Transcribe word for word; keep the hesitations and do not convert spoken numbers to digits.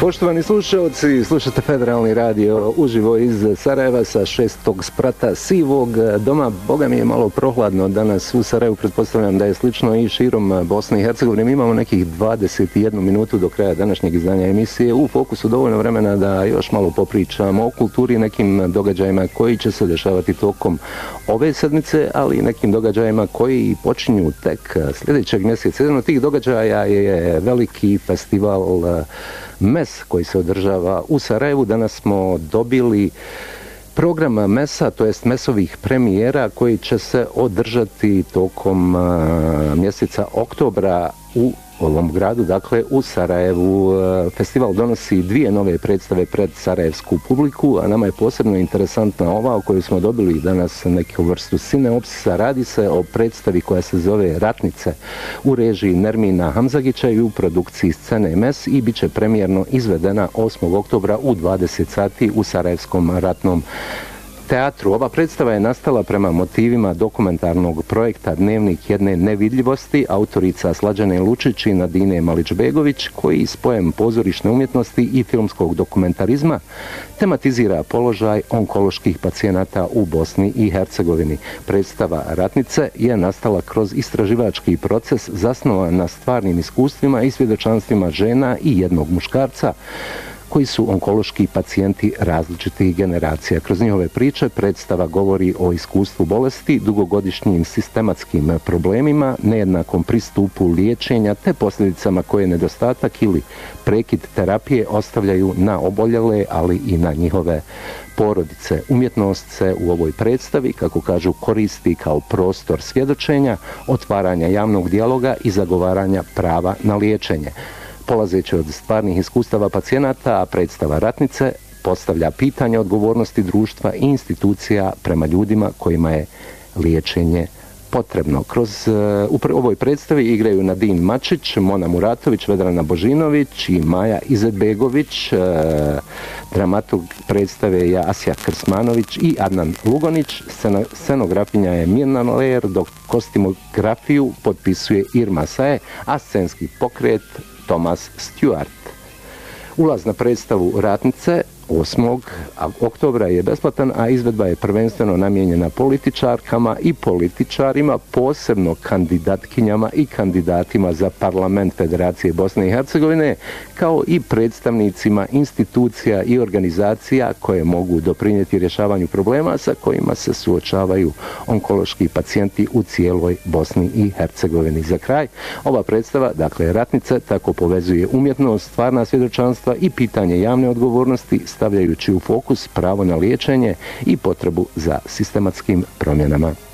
Poštovani slušalci, slušate Federalni radio uživo iz Sarajeva sa šestog sprata Sivog doma. Boga mi je malo prohladno danas u Sarajevu, pretpostavljam da je slično i širom Bosne i Hercegovine. Mi imamo nekih dvadeset jednu minutu do kraja današnjeg izdanja emisije. U fokusu dovoljno vremena da još malo popričamo o kulturi, nekim događajima koji će se dešavati tokom ove sedmice, ali i nekim događajima koji počinju tek sljedećeg mjeseca. Jedan od tih događaja je veliki festival Mes koji se održava u Sarajevu. Danas smo dobili program Mesa, to jest Mesovih premijera koji će se održati tokom mjeseca oktobra u ovom gradu, dakle u Sarajevu. Festival donosi dvije nove predstave pred sarajevsku publiku, a nama je posebno interesantna ova o kojoj smo dobili danas neku vrstu sineopsisa. Radi se o predstavi koja se zove Ratnice u režiji Nermina Hamzagića i u produkciji scene Mes i bit će premijerno izvedena osmog oktobra u dvadeset sati u Sarajevskom ratnom teatru. Ova predstava je nastala prema motivima dokumentarnog projekta Dnevnik jedne nevidljivosti autorica Slađane Lučić i Nadine Malić-Begović, koji spojem pozorišne umjetnosti i filmskog dokumentarizma tematizira položaj onkoloških pacijenata u Bosni i Hercegovini. Predstava Ratnice je nastala kroz istraživački proces zasnovan na stvarnim iskustvima i svjedočanstvima žena i jednog muškarca koji su onkološki pacijenti različitih generacija. Kroz njihove priče predstava govori o iskustvu bolesti, dugogodišnjim sistematskim problemima, nejednakom pristupu liječenja te posljedicama koje nedostatak ili prekid terapije ostavljaju na oboljele, ali i na njihove porodice. Umjetnost se u ovoj predstavi, kako kažu, koristi kao prostor svjedočenja, otvaranja javnog dijaloga i zagovaranja prava na liječenje. Polazeći od stvarnih iskustava pacijenata, predstava Ratnice postavlja pitanje odgovornosti društva i institucija prema ljudima kojima je liječenje potrebno. Kroz uh, u ovoj predstavi igraju Nadin Mačić, Mona Muratović, Vedrana Božinović i Maja Izetbegović. Uh, dramaturg predstave je Asja Krsmanović i Adnan Lugonić. Sceno, scenografinja je Mirna Ler, dok kostimografiju potpisuje Irma Sae, a scenski pokret Thomas Stewart. Ulaz na predstavu Ratnice osmog oktobra je besplatan, a izvedba je prvenstveno namijenjena političarkama i političarima, posebno kandidatkinjama i kandidatima za parlament Federacije Bosne i Hercegovine, kao i predstavnicima institucija i organizacija koje mogu doprinijeti rješavanju problema sa kojima se suočavaju onkološki pacijenti u cijeloj Bosni i Hercegovini. Za kraj, ova predstava, dakle Ratnice, tako povezuje umjetnost, stvarna svjedočanstva i pitanje javne odgovornosti, stavljajući u fokus pravo na liječenje i potrebu za sistematskim promjenama.